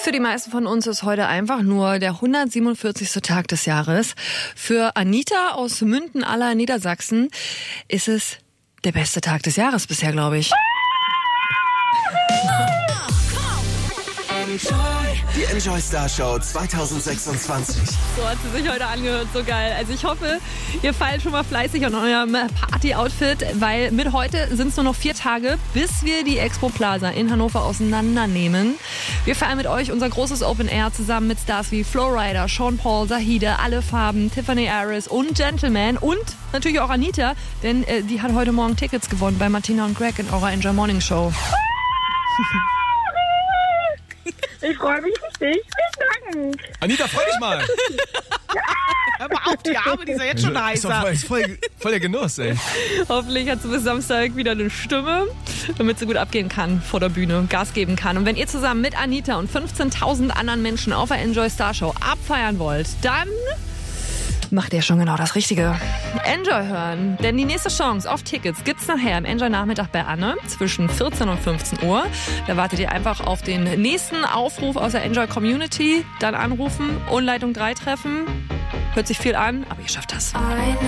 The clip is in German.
Für die meisten von uns ist heute einfach nur der 147. Tag des Jahres. Für Anita aus Münden-Aller, Niedersachsen, ist es der beste Tag des Jahres bisher, glaube ich. Die Enjoy Star Show 2026. So hat sie sich heute angehört, so geil. Also ich hoffe, ihr feilt schon mal fleißig an eurem Party-Outfit, weil mit heute sind es nur noch 4 Tage, bis wir die Expo Plaza in Hannover auseinandernehmen. Wir feiern mit euch unser großes Open Air zusammen mit Stars wie Flowrider, Sean Paul, Zahide, Alle Farben, Tiffany Harris und Gentleman und natürlich auch Anita, denn die hat heute Morgen Tickets gewonnen bei Martina und Greg in eurer Enjoy Morning Show. Ich freue mich richtig. Vielen Dank. Anita, freu dich mal. Hör mal auf, die Arme, die ist ja jetzt schon heißer. Ist voll der Genuss, ey. Hoffentlich hat sie bis Samstag wieder eine Stimme, damit sie gut abgehen kann vor der Bühne und Gas geben kann. Und wenn ihr zusammen mit Anita und 15.000 anderen Menschen auf der Enjoy Star Show abfeiern wollt, dann macht ihr schon genau das Richtige. Enjoy hören, denn die nächste Chance auf Tickets gibt's nachher im Enjoy Nachmittag bei Anne zwischen 14 und 15 Uhr. Da wartet ihr einfach auf den nächsten Aufruf aus der Enjoy Community, dann anrufen und Leitung 3 treffen. Hört sich viel an, aber ihr schafft das.